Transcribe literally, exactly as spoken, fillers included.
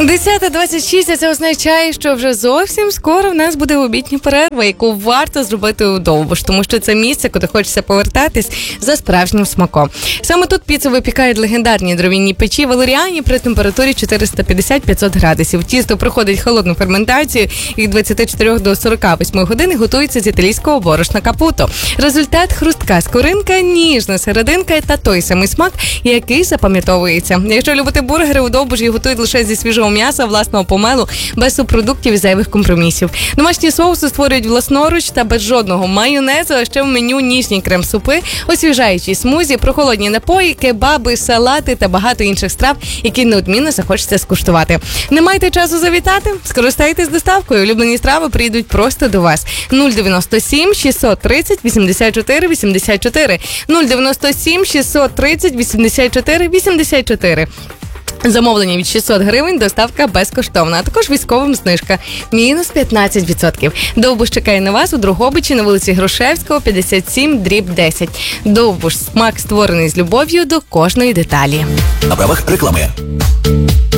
десята двадцять шість, а це означає, що вже зовсім скоро в нас буде обідня перерва, яку варто зробити у Довбуш, тому що це місце, куди хочеться повертатись за справжнім смаком. Саме тут піцу випікають легендарні дров'яні печі Валеріані при температурі чотириста п'ятдесят - п'ятсот градусів. Тісто проходить холодну ферментацію від двадцяти чотирьох до сорока восьми годин і готується з італійського борошна капуто. Результат – хрустка скоринка, ніжна серединка та той самий смак, який запам'ятовується. Якщо любите бургери, у Довбуші готують лише зі свіжого м'яса, власного помелу, без субпродуктів і зайвих компромісів. Домашні соуси створюють власноруч та без жодного майонезу, а ще в меню ніжні крем-супи, освіжаючі смузі, прохолодні напої, кебаби, салати та багато інших страв, які неодмінно захочеться скуштувати. Не маєте часу завітати? Скористайтесь доставкою. Улюблені страви прийдуть просто до вас. нуль дев'яносто сім шістсот тридцять вісімдесят чотири вісімдесят чотири нуль дев'яносто сім шістсот тридцять вісімдесят чотири вісімдесят чотири. Замовлення від шістсот гривень, доставка безкоштовна, а також військовим знижка. Мінус п'ятнадцять відсотків. Довбуш чекає на вас у Дрогобичі на вулиці Грушевського, п'ятдесят сім дріб десять. Довбуш – смак, створений з любов'ю до кожної деталі. На правах реклами.